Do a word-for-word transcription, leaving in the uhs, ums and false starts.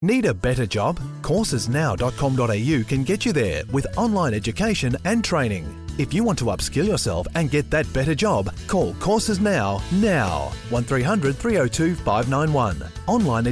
Need a better job? courses now dot com dot a u can get you there with online education and training. If you want to upskill yourself and get that better job, call Courses Now now. one three hundred three oh two five nine one. Online